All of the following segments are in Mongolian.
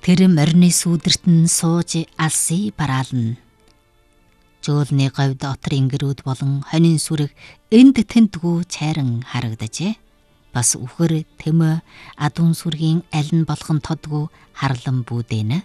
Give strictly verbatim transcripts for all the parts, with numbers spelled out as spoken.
Тэр морины сүүдэрт нь сууж алсыг бараална. Жуулны говьд отор ингэрүүд болон хонин сүрэг энд тентгүү чайран харагдажээ. Бас үхэр тэм адуун сүргийн аль нь болох нь тодгүй харлан бүүдэнэ.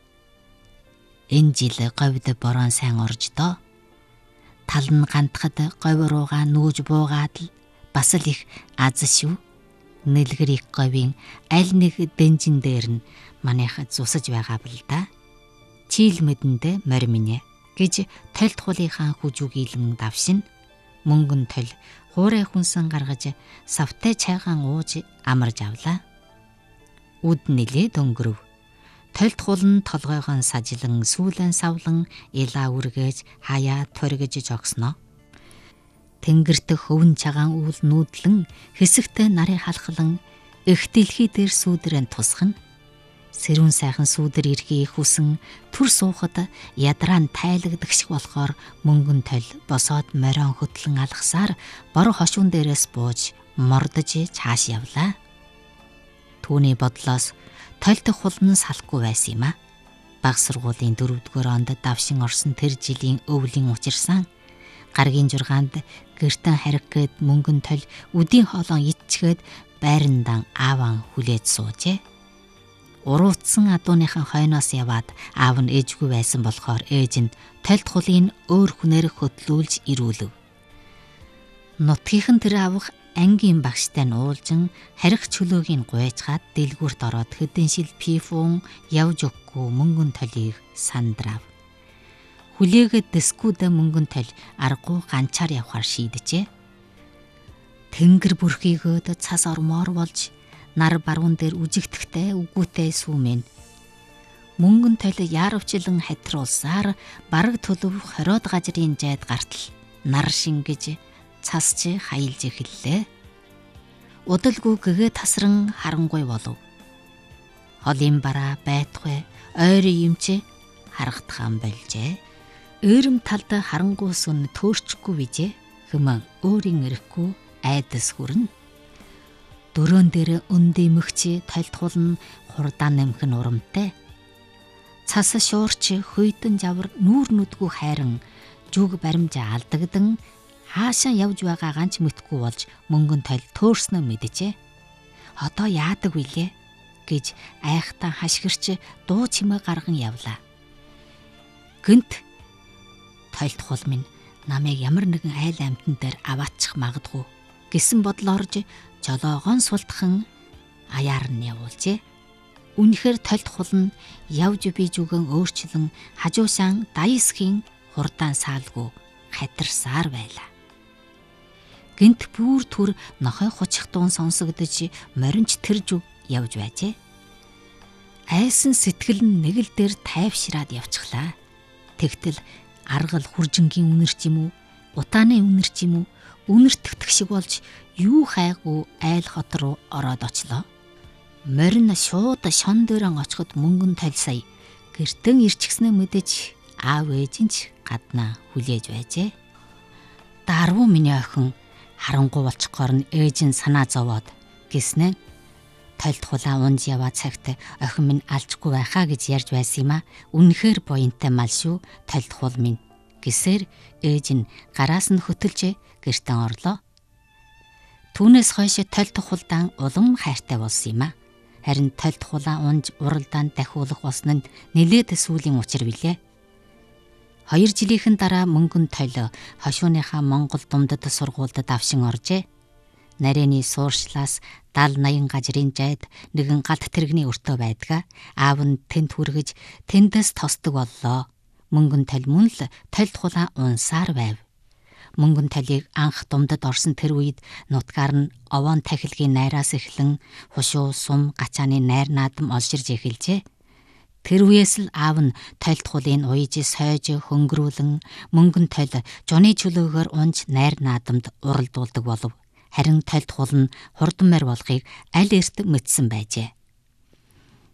Энэ жил говьд борон сайн орж доо. Тал нь гантхад говь руугаа нүүж буугаад л бас л их аз шүү. Нэлгэр их говийн аль нэг дэнжин дээр нь манайх зусаж байгаа бэл да. Чийл мэдэндээ морь минь гэж тольт хулийнхаа хүжүгийлэн давшин мөнгөн тол хуурай хүнсэн гаргаж савтай чайгаан ууж амарж авлаа. Үд нэлээ дөнгөрөв. Тольт хул нь толгойгон сажлан сүүлэн савлан илаа үргэж хаяа тургиж жогсноо. Тэнгэрт хөвн чагаан үл нүүдлэн хэсэгтээ нарыг халахлан их дэлхий дээр сүүдрэн тусгана. Сэрүүн сайхан сүүдэр ирхий хүсэн түр суухад ядраа тайлагддаг шиг болохоор мөнгөн тол босоод морион хөтлөн алгасаар бор хошуун дээрээс бууж мордож цааш явлаа. Түүний бодлоос тольт хулн салахгүй байсан юм а. Баг сургуулийн дөрөвдүгээр онд давшин орсон тэр жилийн өвлийн учирсан гаргийн жургаанд гэртэн хариг гээд мөнгөн тол үдийн хоолон иччгээд байрандан ааван хүлээж суужээ. Урууцсан адууныхан хойноос яваад аав нь ээжгүй байсан болохоор ээж нь тольт хулын өөр хүнээр хөтлүүлж ирүүлв. Нутгийнхан тэр авах ангийн багштай нь уулжин харих чөлөөгийн гуйчгаад дэлгүүрт ороод хэдэн шил пифун явж өгөхгүй мөнгөн толийг сандрав. Хүлээгээд дэскүүдэ мөнгөн тол аргуу ганчаар явхаар шийдэжээ. Тэнгэр бүрхийгөөд цас ормоор болж нар баруун дээр үжигдэхтэй үгүйтэй сүүмэн. Мөнгөн тол яарвчлан хатруулсаар бараг төлөв хориод гажрын жайд гартал нар шингэж цасч хаялж эхэллээ. Удалгүй гэгээ тасран харангуй болов. Холын бараа байтугай ойрын юмч харагдахаан болжээ. Өөрөм талд харангуй сүн төөрчгүй бижээ. Хэмээн өөрийн эрэхгүй айдас хүрнэ. Дөрөөн дээр өндөй мөгчи тольт хулн хурдан нэмхэн урамтай. Цас шуурч хөйдөн жавар нүүр нүдгүй хайран жүг баримжаа алдагдан хаашаа явж байгаа ганч мэдгүй болж мөнгөн тол төөрснөө мэдчихэ. Одоо яадаг вүлээ гэж айхтан хашгирч дуу чимээ гарган явлаа. Гэнт тольт хул минь намайг ямар нэгэн айл амьтан дээр аваачих магадгүй гэсэн бодол орж жолоогоон султхан аяар нь явуулжээ. Үнэхээр тольт хул нь явж бий зүгэн өөрчлөн хажуушаан дайсхийн хурдаан саалгүй хатарсаар байлаа. Гэнт бүр түр нохой хучих дуун сонсогдож моринч тэр зүг явж байжээ. Айсан сэтгэл нь нэг л дээр тайвшраад явчихлаа. Тэгтэл аргал хуржингийн үнэрч юм уу, утааны үнэрч юм уу, үнэртгэх шиг болж юу хайгуу айл хот руу ороод очлоо. Морин шууд шон дээрэн очиход мөнгөн тол сая гэртэн ирчихснээ мэдэж аав ээж нь ч гаднаа хүлээж байжээ. Дарвуу миний охин харангуй болчихгоор нь ээж нь санаа зовоод гэснээ тольт хулаа унж яваа цагт охин минь алжгүй байхаа гэж ярьж байсан юм а. Үнэхээр буянтай мал шүү тольт хул минь гэсээр ээж нь гараас нь хөтөлж гэртэн орлоо. Түүнээс хойш тольт хулдаан улам хайртай болсон юм а. Харин тольт хулаа унж уралдаанд дахиулах болсон нь нэлээд сүүлийн учир билээ. Хоёр жилийнхэн дараа мөнгөн тол хошууныхаа Монгол думдад сургуульд давшин оржээ. Нарийн сууршлаас даал наян гажрын жайд нэгэн галт тэрэгний өртөө байдгаа. Аав нь тэнд хүргэж тэндээс тосдог боллоо. Мөнгөн тол мөн л тольт хулаа унсаар байв. Мөнгөн толийг анх думдад орсон тэр үед нутгаар нь овоон тахилгийн найраас эхлэн хушуу сум гачааны найр наадам олширж эхэлжээ. Тэр үеэс л аав нь тольт хулын уйж сойж хөнгөрүүлэн мөнгөн тол жуны чөлөөгөөр унж найр наадамд уралдуулдаг болов. Харин тольт хул нь хурдан морь болохыг аль эрт мэдсэн байжээ.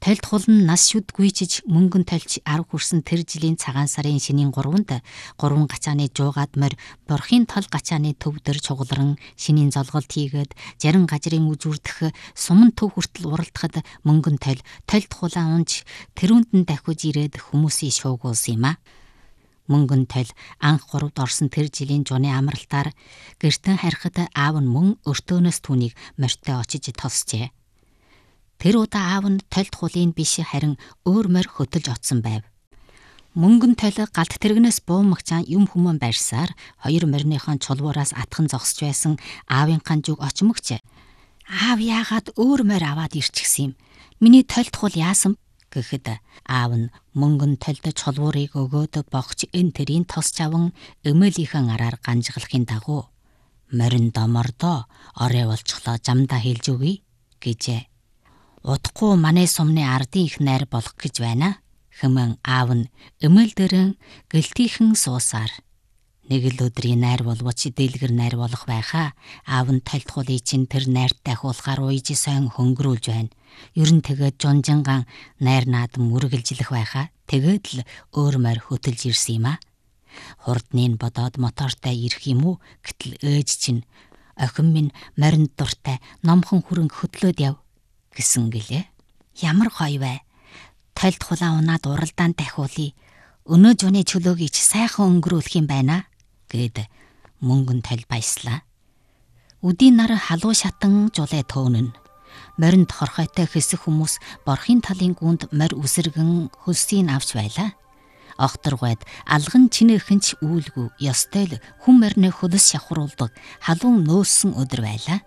Тольд хул нь нас шүд гүйчиж мөнгөн тольч арга хүрсэн тэр жилийн цагаан сарын шинийн гурванд гурван гачааны жуугаад морь борхийн тол гачааны төвдөр чугларан шинийн золголт хийгээд жарин гажрын үзүрдэх суман төв хүртэл уралдахад мөнгөн толь тольд хулаа унж тэрүүнд нь дахиж ирээд хүмүүсийн шуугуулсан юм а. Мөнгөн толь анх гуравд орсон тэр жилийн жууны амралтаар гэртэн харихад аав нь мөн өртөөнөөс түүнийг морьтой очиж тосжээ. Тэр удаа аав нь тольд хулын биш харин өөр морь хөтөлж оцсон байв. Мөнгөн толь галт тэрэгнээс буумагчаан юм хүмүүн байрсаар хоёр морьныхон чулуураас атхан зогсож байсан аавынхаа зүг очимогч. Аав яагаад өөр морь аваад ирчихсэн юм? Миний тольд хул яасан гэхэд аав нь мөнгөн толд чулуурыг өгөөд богч эн тэрийн тосч аван эмээлийнхэн араар ганжгалахын дагуу морин домордоо орой болчихлоо замдаа хэлж өгье гэжээ. Удахгүй манай сумны ардын их найр болох гэж байна хэмээн аав нь эмээл дээрэн гэлтийхэн суусаар нэг л өдрийн найр болвоч дэлгэр найр болох байхаа аав нь тольд хулыг чинь тэр найртай хуулахаар уйж сон хөнгөрүүлж байна. Ер нь тэгээд жунжинган найр наадам үргэлжлэх байхаа тэгээд л өөр морь хөтөлж ирсэн юм а. Хурдныг бодоод мотортой ирэх юм уу гэтэл ээж чинь охин минь моринд дуртай номхон хүрэнг хөтлөөд яв гэсэн гэлээ. Ямар гоё вэ? Тольд хулаа унаад уралдаан дахиулъя. Өнөө жууны чөлөөгийг ч сайхан өнгөрүүлэх юм байна гэд мөнгөн толь баяслаа. Үдийн нар халуун шатан жулээ төөнөн. Моринд хорхойтой хэсэх хүмүүс борхийн талын гүнд морь үсэргэн хөлсийг авч байлаа. Огторгойд алган чинээхэн ч үүлгүй ёстой л хүн морины хөлс шавхруулдаг халуун нөөсөн өдөр байлаа.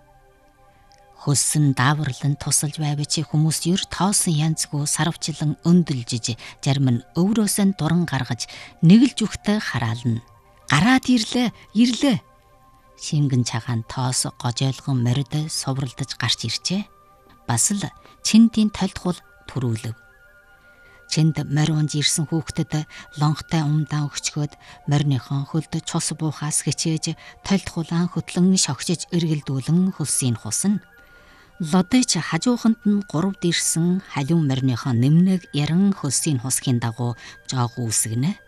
Хөлсөн дааварлан тусалж байвч хүмүүс ер тоосон янзгүй сарвчлан өндөлжиж зарим нь өврөөсөө дуран гаргаж нэг л зүгтээ хараална. Гараад ирлээ, ирлээ. Шингэн цагаан тоос гожойлгон морид сувралдаж гарч ирчээ. Бас л чиндийн тольд хул төрүүлв. Чинд морь унж ирсэн хүүхдэд лонхтой умдаан өгчгөөд морьныхон хөлд цус буухаас хичээж тольд хулаан хөтлөн шогчиж эргэлдүүлэн хөлсийг хусна. Лодыч хажууханд нь гурав дэрсэн халиун морьныхон нэмнэг яран хөлсийг хусхийн дагуу жоог үүсгэнэ.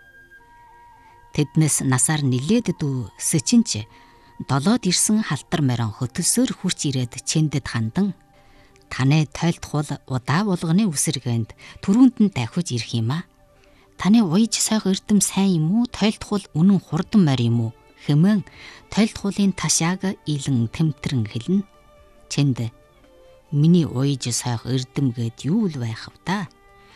Тэднээс насаар нилээд дүү сэчинч долоод ирсэн халтар морин хөтөлсөөр хурч ирээд чиндэд хандан таны тольд хул удаа болгоны үсэргээнд түрүүнд нь дахиж ирэх юм а. Таны уйж сойх эрдэм сайн юм уу? Тольд хул үнэн хурдан морь юм уу? Хэмээн тольд хулын ташааг илэн тэмтрэн хэлнэ. Чинд миний уйж сойх эрдэм гэд юу л байх вэ та?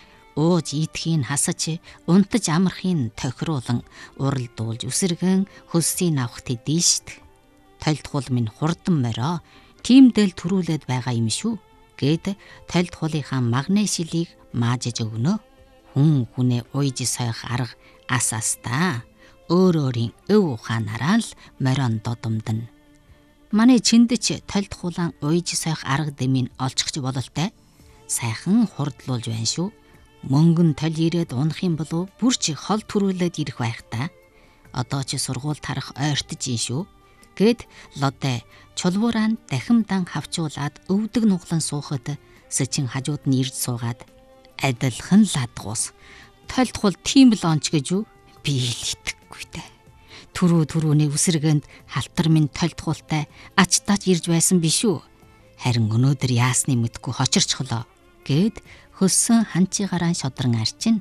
Ууж идэхийг хасаж унтаж амархыг тохируулан уралдуулж үсэргэн хөлсийг авах тэдий штт. Тольд хул минь хурдан мороо тиймдэл төрүүлээд байгаа юм шүү гэд тольд хулынхаа магнесилийг маажиж өгнө. Хүн хүнээ уйж сойх арга ас астаа өөр өөрийн өв ухаанаараа л морион додомдно. Манай чиндэч тольд хулаан уйж сойх арга дэмийг олчихж бололтой сайхан хурдлуулж байна шүү. Мөнгөн толь ирээд унах юм болов бүр чи хол төрүүлээд ирэх байх та. Одоо чи сургууль тарах ойртож ин шүү гэд лодэ чулуураа дахимдан хавчуулаад өвдөг нуглан суухад сэчин хажууд нь ирж суугаад адилхан ладгуус тольд хул тийм л онч гэж юу? Би л итгэхгүй дээ. Түрүү түрүүний үсэргээнд халтар минь тольд хултай ач тач ирж байсан биш үү? Харин өнөөдөр яасны мэдгүй хочирчглоо гэд хөлсөн ханчигараа шодрон арчин.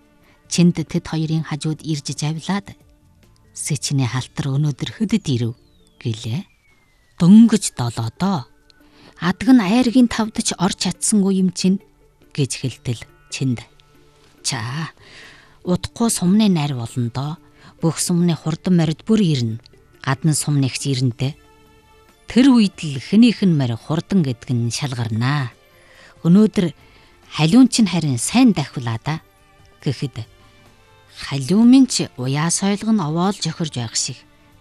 Чинд тэд хоёрын хажууд ирж завлаад сэчний халтар өнөөдөр хөдөд ирэв гэлээ. Дөнгөж долоодоо адг нь айргийн тавдч орч чадсангүй юм чинь гэж хэлтэл чинд. Чаа удахгүй сумны найр болно доо. Бүх сумны хурдан морид бүр ирнэ. Гадна сумнэгч ирнэ. Тэр үед л хэнийхэн морь хурдан гэдг нь шалгарнаа. Өнөөдөр халиун чинь харин сайн дахилаа да гэхэд халиумын ч уяа сойлго нь овоол жохирж байх шиг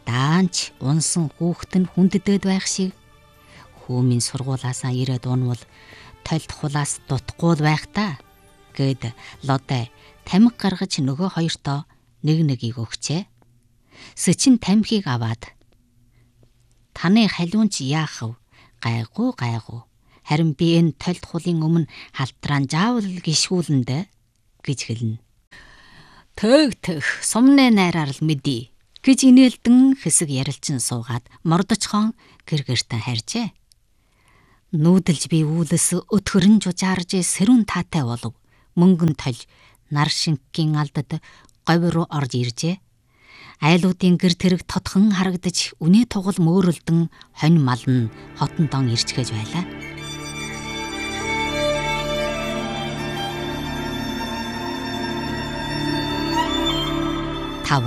даанч унсан хүүхэд нь хүнддэд байх шиг хүүмийн сургуулаасаа ирээд унвал тольд хулаас дутхгүй байх та гэд лодэ тамхи гаргаж нөгөө хоёртоо нэг нэгийг өгчээ. Сэчин тамхиг аваад таны халиун ч яах вэ? Гайгүй гайгүй. Харин би энэ толь тулын өмнө халтраан заавал гიშгүүлэндэ гэж хэлнэ. Төг төх сумны найраар л мэдий гэж инээлдэн хэсэг ярилчин суугаад мордочхон гэргэртэн харжээ. Нүүдэлж би үүлэс өтгөрн жужаарж сэрүүн таатай болов. Мөнгөн толь нар шингийн алдад говь руу орж иржээ. Айлуудын гэр тэрэг тотхон харагдаж үнэ тугал мөөрөлдөн хонь мал нь хотон дон ирчгэж байлаа. тав.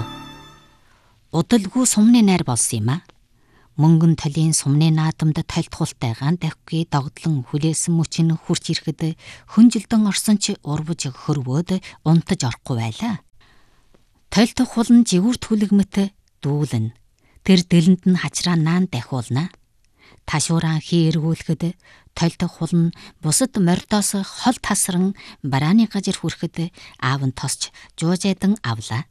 Удалгүй сумны найр болсон юм а. Мөнгөн толын сумны наадамд тольтгуултай ган давхгүй догдлон хүлээсэн мөчн хурч ирэхэд хөнжилдөн орсон ч урвж хөрвөөд унтаж орохгүй байлаа. Толтох хулн жигүүр түлэгмэт дүүлэн. Тэр дэлэнд нь хачраа наан дахиулна. Ташууран хий эргүүлэхэд толтох хулн бусад мордоос хол тасран барааны гажир хүрэхэд аав нь тосч жуужайдан авлаа.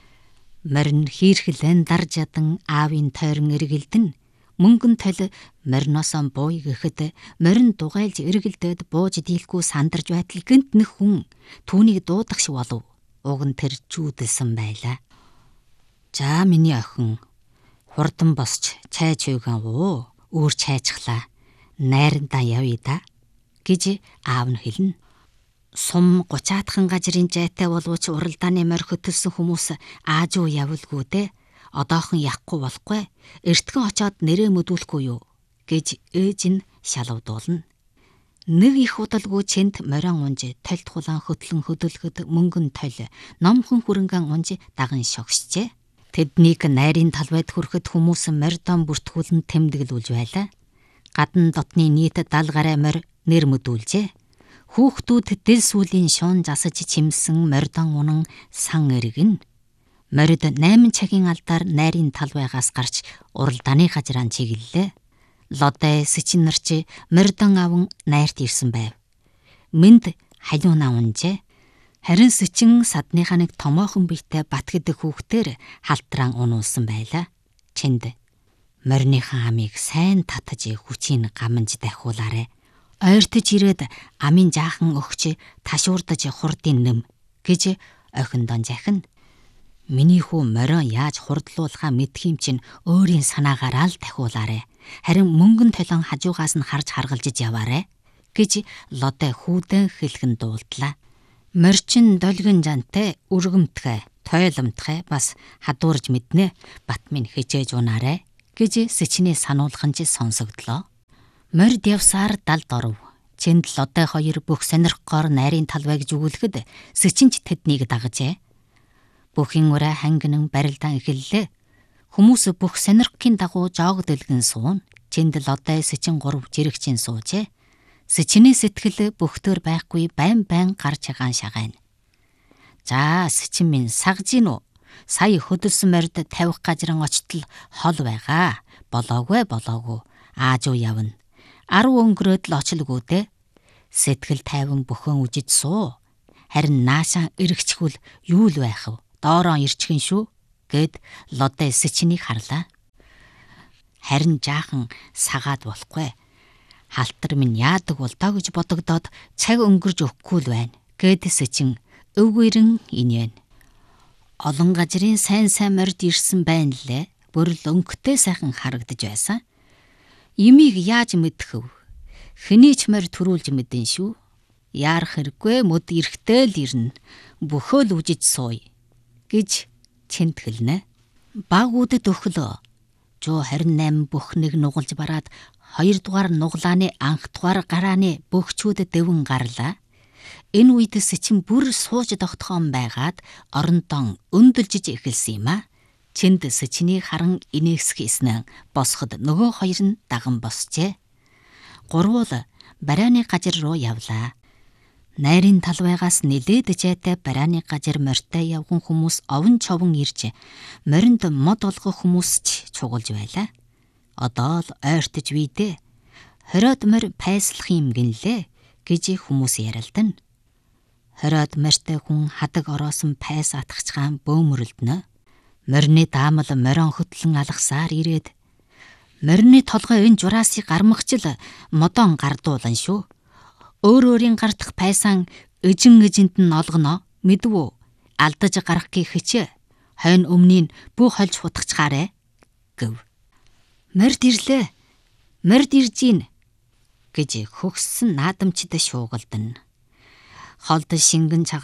Морин хийрхлэн дарж ядан аавын тойрон эргэлдэн. Мөнгөн толь мориноосоо бууй гэхэд морин дугайлж эргэлдээд бууж дийлгүй сандарж байтал гэнт нэх хүн түүнийг дуудах шиг болов. Уг нь тэр чүүдэлсэн байлаа. За миний охин хурдан босч чайж үйгэн уу өөр чайжглаа. Найрандаа явъя да гэж аав нь хэлнэ. Сум гучаадхан гажрын жайтай боловч уралдааны морь хөтөлсөн хүмүүс ааж уу явуулгүй дээ. Одоохон яахгүй болохгүй. Эртгэн очоод нэрээ мөдүүлэхгүй юу гэж ээж нь шалавдуулна. Нэг их удалгүй чэнд морин унж тольтгуулан хөтлөн хөдөлгөд мөнгөн толь номхон хүрэнгэн унж даган шогсжээ. Тэднийг найрын талбайд хүрэхэд хүмүүс мордон бүртгүүлэн тэмдэглүүлж байлаа. Гадна дотны нийт дал гарай морь нэр мөдүүлжээ. Хүүхдүүд дэл сүлийн шуун засаж чимсэн мордон унан сан эргэн. Морид найман цагийн алдаар найрын талбайгаас гарч уралдааны гажраан чиглэлээ. Лодой сэчин нарч мордон аван найрт ирсэн байв. Минд хажуунаа унжээ. Харин сэчин садныхаа нэг томоохон биетэй бат гэдэг хүүхдээр халтраан унуулсан байлаа. Чинд морныхан амийг сайн татаж хүчийн гаманж дахиулаарэ. Ойртож ирээд амын жаахан өгч ташуурдаж хурдын нэм гэж охиндон захин. Миний хүү морин яаж хурдлуулахаа мэдхийм чинь өөрийн санаагаараа л дахиулаарэ. Харин мөнгөн толон хажуугаас нь харж харгалжиж яваарэ гэж лодой хүүдэн хэлхэн дуулдлаа. Морчин долгин жантай өргөмтгэй, тойломтгэй бас хадуурж мэднэ. Бат минь хижээж унаарэ гэж сэчний сануулхан ч сонсогдлоо. Морд явсаар далд оров. Чэнд лодой хоёр бүх сонирхгоор найрын талбайг зүгүүлэхэд сэчинч тэднийг дагажээ. Бүхин ураа хангинан барилдаан эхэллээ. Хүмүүс бүх сонирхгийн дагуу жоог дэлгэн суун. Чэнд лодой сэчин гурав жирэгчин суужээ. Сэчний сэтгэл бөхтөр байхгүй байн байн гарч хагаан шагайна. За сэчин минь сагж гин үү? Сая хөдөлсөн морд тавих гажран очтол хол байгаа. Болоогүй болоогүй. Ааж уу явна. Арав өнгөрөөд л очлгүй дээ. Сэтгэл тайван бөхөн үжиж суу. Харин наашаа эргэчхүүл юу л байх вэ? Доороо ирчихэн шүү гэд лодой сэчнийг харлаа. Харин жаахан сагаад болохгүй. Халтар минь яадаг бол доо гэж бодогдоод цаг өнгөрж өгөхгүй л байна гэд сэчин өвгөрөн инээн. Олон гажрын сайн сайн морд ирсэн байна лээ. Бүрл өнгөтэй сайхан харагдаж байсан. Имийг яаж мэдэх вэ? Хэний ч морь төрүүлж мэдэн шүү. Яарах хэрэггүй мөд ирэхтэй л ирнэ. Бөхөө л үжиж сууя гэж чэнд хэлнэ. Баг үдэд өглөө. Жоо харин найм бүх нэг нугалж бараад хоёр дугаар нуглааны анх дугаар гарааны бөхчүүд дэвэн гарлаа. Энэ үед сэчин бүр сууж тогтхон байгаад орондон өндөлжиж эхэлсэн юм а. Чэнд сэчнийг харан инээгсэх эснэн босоход нөгөө хоёр нь даган босчээ. Гурвуул барааны гажир руу явлаа. Найрын талбайгаас нилээд жайтай барааны гажир морьтой явган хүмүүс овон човон ирж моринд мод олгох хүмүүс ч чугалж байлаа. Одоо л ойртож үйдээ. Хориод морь пайслах юм гинлээ гэж хүмүүс ярилдана. Хориод морьтой хүн хадаг ороосон пайс атгачгаан бөөмөрлднө. Морины даамал морин хөтлөн алгасаар ирээд Морины толгой энэ жураасыг гармагчл модон гардуулан шүү. Өөр өөрийн гартах пайсан эжин эжинт нь олгоно мэдв үү? Алдаж гарах гихч хойно өмнгийг бүх холж хутгачхаарэ гэв. Морд ирлээ. Морд ирж гин гэж хөгссөн наадамчид шуугалдана. Холд шингэн цагаан